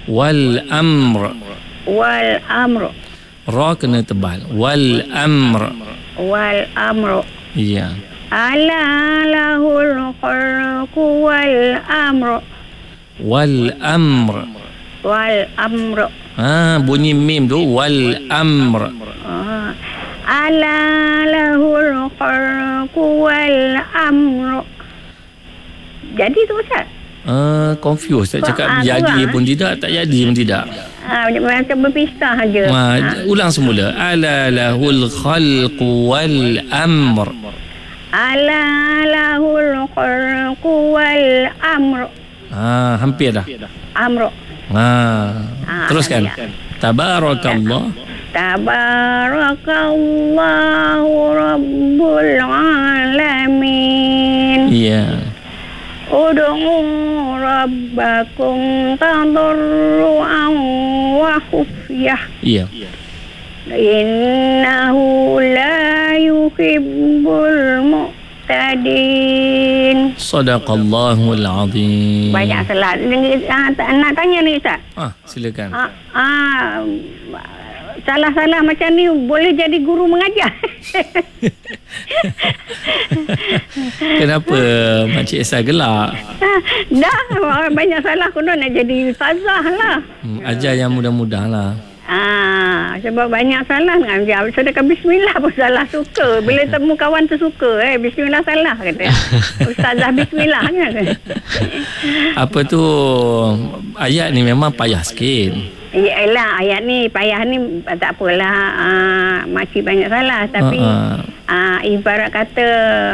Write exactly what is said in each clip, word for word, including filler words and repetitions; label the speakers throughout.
Speaker 1: Wal amr.
Speaker 2: Wal amru.
Speaker 1: Ra kena tebal. Wal amr.
Speaker 2: Wal amru.
Speaker 1: Ya.
Speaker 2: Ala lahul khalqu wal amru.
Speaker 1: Wal amr.
Speaker 2: Wal amru.
Speaker 1: Ah, bunyi mim tu wal amr.
Speaker 2: Ah. Ala lahul khalqu wal amru. Jadi tu Ustaz.
Speaker 1: Ah, confused. Tak cakap
Speaker 2: Ah,
Speaker 1: jadi
Speaker 2: kurang,
Speaker 1: pun tidak, tak jadi pun tidak.
Speaker 2: Ah, macam berpisah saja.
Speaker 1: Ah, ulang semula. Ala lahul khalqu wal amr.
Speaker 2: Ala lahul khalqu wal amru.
Speaker 1: Ah, hampir dah.
Speaker 2: Amru.
Speaker 1: Ah,
Speaker 2: Ah,
Speaker 1: teruskan.
Speaker 2: ya.
Speaker 1: Tabarakallah.
Speaker 2: Tabarakallahu rabbul alamin.
Speaker 1: Ya.
Speaker 2: Ud'u rabbakum tadarruan wa khufyah.
Speaker 1: Ya.
Speaker 2: Innahu la yuhibbul mu'tadin.
Speaker 1: Sadaqallahul azim.
Speaker 2: Banyak salat. Ah, nak tanya ni Ustaz.
Speaker 1: Ah, silakan.
Speaker 2: Ah, ah, salah-salah macam ni boleh jadi guru mengajar.
Speaker 1: Kenapa Makcik Esa gelak?
Speaker 2: Ah, dah banyak salah kena nak jadi ustazah lah.
Speaker 1: Hmm, ajar yang mudah-mudah lah.
Speaker 2: Ah, sebab banyak salah nak ajar. Sedangkan bismillah pun salah suka. Bila temu kawan tu suka, eh bismillah salah kata. Ustazah bismillah kan.
Speaker 1: Apa tu, ayat ni memang payah sikit.
Speaker 2: Yalah, ayat ni payah ni tak apalah. Ah, makcik banyak salah tapi
Speaker 1: uh-uh.
Speaker 2: ah, ibarat kata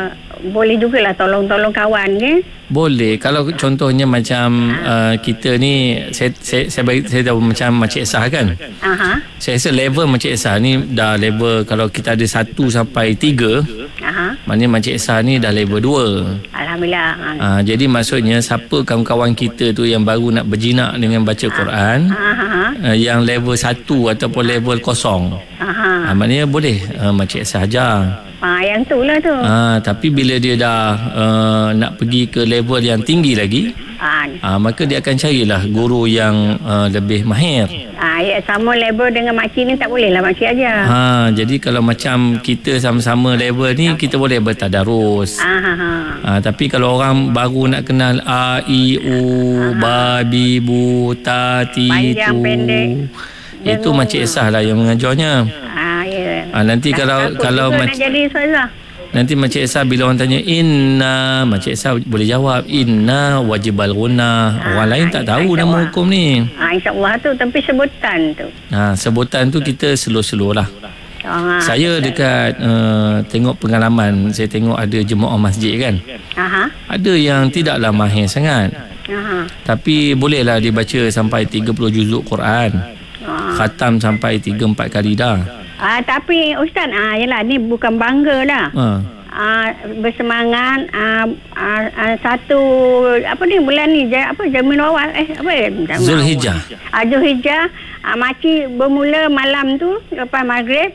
Speaker 2: boleh jugalah tolong-tolong kawan ke.
Speaker 1: Boleh. Kalau contohnya macam uh, kita ni, saya saya saya, bagi, saya tahu macam Makcik Esa kan.
Speaker 2: Aha.
Speaker 1: Saya rasa level Makcik Esa ni dah level, kalau kita ada satu sampai tiga,
Speaker 2: Aha.
Speaker 1: maknanya Makcik Esa ni dah level dua.
Speaker 2: Alhamdulillah.
Speaker 1: Uh, jadi maksudnya siapa kawan-kawan kita tu yang baru nak berjinak dengan baca Quran,
Speaker 2: Aha.
Speaker 1: uh, yang level satu ataupun level kosong,
Speaker 2: Aha.
Speaker 1: uh, maknanya boleh uh, Makcik Esa ajar.
Speaker 2: Ah, yang tu lah tu.
Speaker 1: Ah, tapi bila dia dah uh, nak pergi ke level yang tinggi lagi,
Speaker 2: Ah,
Speaker 1: ah, maka dia akan carilah guru yang uh, lebih mahir.
Speaker 2: ah, ya, sama level dengan makcik ni tak boleh lah makcik aja.
Speaker 1: Ha, jadi kalau macam kita sama-sama level ni, kita boleh bertadarus.
Speaker 2: Ah, ha, ha.
Speaker 1: Ah, tapi kalau orang baru nak kenal A, I, U, Ba, Bi, Bu, Ta, Ti,
Speaker 2: Panjang,
Speaker 1: Tu,
Speaker 2: pendek.
Speaker 1: itu Makcik Esa lah yang mengajarnya.
Speaker 2: Ah, ya.
Speaker 1: Ah, nanti
Speaker 2: Tak
Speaker 1: kalau
Speaker 2: takut
Speaker 1: kalau
Speaker 2: juga nak
Speaker 1: Makcik,
Speaker 2: jadi ustazah.
Speaker 1: nanti Makcik Esa bila orang tanya inna, Makcik Esa boleh jawab inna wajibal gunah. Orang
Speaker 2: Ah,
Speaker 1: lain tak
Speaker 2: insya
Speaker 1: tahu nama
Speaker 2: Allah.
Speaker 1: hukum ni.
Speaker 2: Ah, insya-Allah tu tapi sebutan tu.
Speaker 1: Ha, sebutan tu kita slow-slow lah.
Speaker 2: Ah,
Speaker 1: Saya dekat uh, tengok pengalaman, saya tengok ada jemaah masjid kan.
Speaker 2: aha.
Speaker 1: Ada yang tidaklah mahir sangat.
Speaker 2: Aha.
Speaker 1: Tapi bolehlah dibaca sampai tiga puluh juzuk Quran.
Speaker 2: Ah.
Speaker 1: Khatam sampai tiga empat kali dah.
Speaker 2: Ah, tapi ustaz, ah yalah ni bukan bangga dah.
Speaker 1: Ha.
Speaker 2: Ah, bersemangat ah, ah, ah, satu apa ni bulan ni ja- apa Jamil Awal eh apa Jamil
Speaker 1: Zulhijjah.
Speaker 2: Ah, Zulhijjah. Ah, makcik bermula malam tu lepas maghrib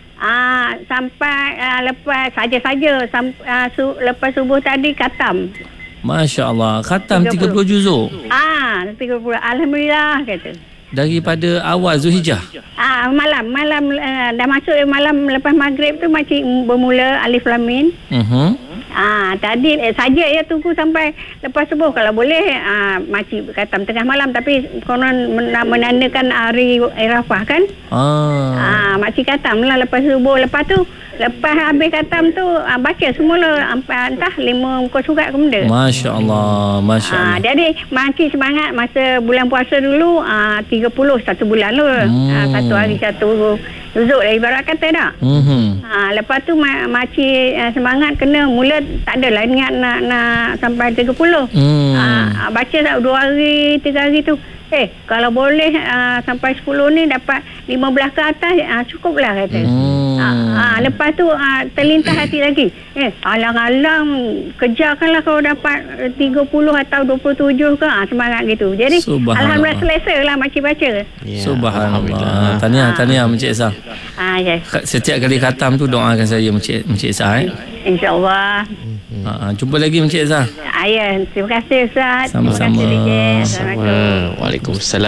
Speaker 2: ah, sampai ah, lepas saja-saja sam, ah, su, lepas subuh tadi khatam.
Speaker 1: Masya Allah. Khatam
Speaker 2: tiga
Speaker 1: tiga puluh juzuk.
Speaker 2: Ah, tiga puluh Alhamdulillah kata.
Speaker 1: Daripada awal Zulhijjah.
Speaker 2: Ah, malam malam uh, dah masuk malam lepas maghrib tu makcik bermula Alif Lam Mim.
Speaker 1: Uh-huh.
Speaker 2: Ah, tadi eh, saja ya tunggu sampai lepas subuh kalau boleh ah, makcik khatam tengah malam tapi konon men- menandakan hari Arafah kan.
Speaker 1: Ah.
Speaker 2: Ah, makcik khatam lah lepas subuh. Lepas tu lepas habis khatam tu ah, baca semula ah, entah lima muka surat ke benda.
Speaker 1: Masya Allah. Masya
Speaker 2: Ah,
Speaker 1: Allah.
Speaker 2: jadi makcik semangat masa bulan puasa dulu ah, tiga puluh satu bulan tu.
Speaker 1: Hmm.
Speaker 2: Ah, satu hari satu juzuk lah ibarat kata tak.
Speaker 1: Uh-huh.
Speaker 2: Ha, lepas tu mak, makcik uh, semangat kena mula tak adalah niat nak nak sampai tiga puluh.
Speaker 1: Hmm.
Speaker 2: Ha, baca tak dua hari, tiga hari tu. Eh, kalau boleh uh, sampai sepuluh ni dapat lima belas ke atas uh, cukuplah kata.
Speaker 1: Hmm.
Speaker 2: Ha, ha, lepas tu uh, terlintas hati lagi. Eh, alang-alang kejarkanlah kalau dapat uh, tiga puluh atau dua puluh tujuh ke. Ha, semangat gitu. Jadi alhamdulillah selesa lah makcik baca.
Speaker 3: Ya,
Speaker 1: Subhanallah. Tahniah, tahniah Makcik Esa.
Speaker 2: Ha, yes.
Speaker 1: Setiap kali khatam tu doakan saya Makcik Makcik Esa eh.
Speaker 2: InsyaAllah.
Speaker 1: Ha, ha, jumpa lagi Makcik Esa.
Speaker 2: Ayah, terima kasih Ustaz.
Speaker 1: Sama-sama.
Speaker 2: Terima kasih, D J.
Speaker 3: Sama.
Speaker 2: Assalamualaikum.
Speaker 3: Waalaikumsalam.